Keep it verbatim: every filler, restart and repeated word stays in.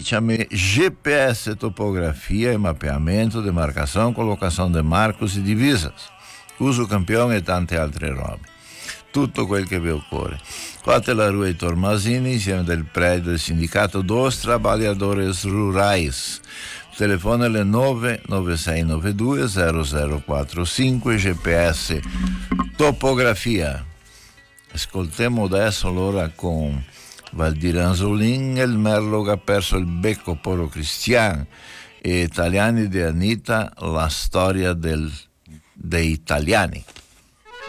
chama G P S, topografia e mapeamento, demarcação, colocação de marcos e divisas, uso campião e tante altre robe. Tutto quel che vi occorre. Quattro la rua Ettore Masini, insieme del prédio del Sindicato dos Trabalhadores Rurais. Telefono alle nove nove sei nove due zero zero quattro cinque. G P S topografia. Ascoltiamo adesso l'ora con Valdir Anzolin, il merlo che ha perso il becco, Poro Cristian, e Italiani di Anita, la storia del, dei italiani.